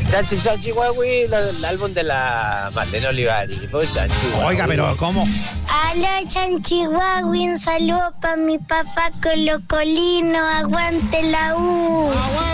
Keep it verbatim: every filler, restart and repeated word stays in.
Chanchi Chanchi Guagui, el álbum de la Marlene Olivari. Pues, Chanchi, Oiga, pero ¿cómo? Aló, Chanchihuahua, un saludo para mi papá Colocolino, aguante la U.